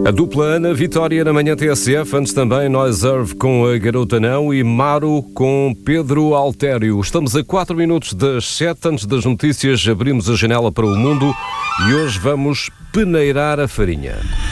A dupla Ana Vitória na manhã TSF, antes também Noiserve com a Garota Não e Maro com Pedro Altério. Estamos a 4 minutos das 7, antes das notícias abrimos a janela para o mundo e hoje vamos peneirar a farinha.